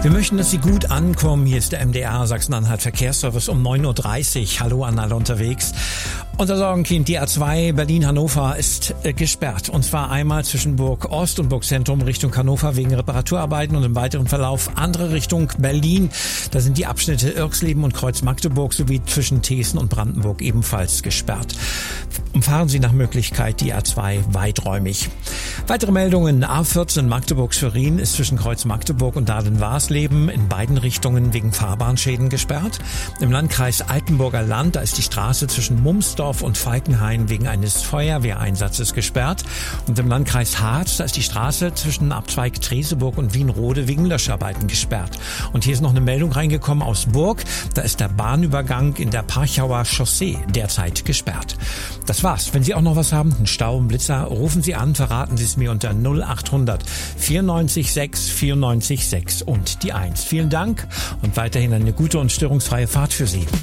Wir möchten, dass Sie gut ankommen. Hier ist der MDR Sachsen-Anhalt Verkehrsservice um 9.30 Uhr. Hallo an alle unterwegs. Unser Sorgenkind, die A2 Berlin-Hannover, ist gesperrt. Und zwar einmal zwischen Burg Ost und Burg Zentrum Richtung Hannover wegen Reparaturarbeiten und im weiteren Verlauf andere Richtung Berlin. Da sind die Abschnitte Irxleben und Kreuz Magdeburg sowie zwischen Thesen und Brandenburg ebenfalls gesperrt. Umfahren Sie nach Möglichkeit die A2 weiträumig. Weitere Meldungen. A14 Magdeburg-Schwerin ist zwischen Kreuz Magdeburg und Dahlem-Warsleben in beiden Richtungen wegen Fahrbahnschäden gesperrt. Im Landkreis Altenburger Land, da ist die Straße zwischen Mumsdorf und Falkenhain wegen eines Feuerwehreinsatzes gesperrt. Und im Landkreis Harz, da ist die Straße zwischen Abzweig Treseburg und Wienrode wegen Löscharbeiten gesperrt. Und hier ist noch eine Meldung reingekommen aus Burg. Da ist der Bahnübergang in der Parchauer Chaussee derzeit gesperrt. Das war's. Wenn Sie auch noch was haben, einen Stau, einen Blitzer, rufen Sie an, verraten Sie es mir unter 0800 94 6 94 6 und die 1. Vielen Dank und weiterhin eine gute und störungsfreie Fahrt für Sie.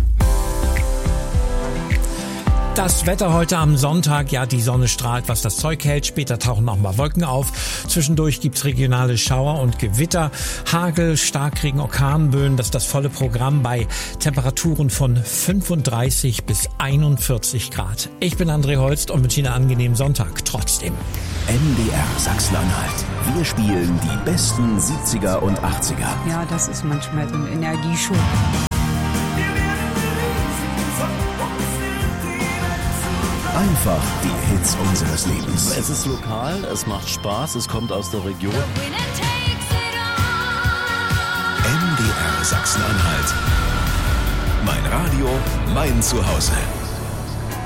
Das Wetter heute am Sonntag, ja, die Sonne strahlt, was das Zeug hält. Später tauchen auch mal Wolken auf. Zwischendurch gibt's regionale Schauer und Gewitter. Hagel, Starkregen, Orkanböen, das ist das volle Programm bei Temperaturen von 35 bis 41 Grad. Ich bin André Holst und wünsche Ihnen einen angenehmen Sonntag trotzdem. MDR Sachsen-Anhalt. Wir spielen die besten 70er und 80er. Ja, das ist manchmal so ein Energieschub. Einfach die Hits unseres Lebens. Es ist lokal, es macht Spaß, es kommt aus der Region. MDR Sachsen-Anhalt. Mein Radio, mein Zuhause.